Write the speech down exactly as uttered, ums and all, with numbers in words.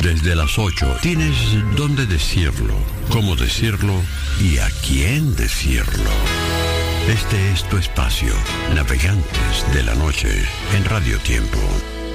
desde las ocho. Tienes dónde decirlo, cómo decirlo y a quién decirlo. Este es tu espacio, Navegantes de la Noche, en Radio Tiempo.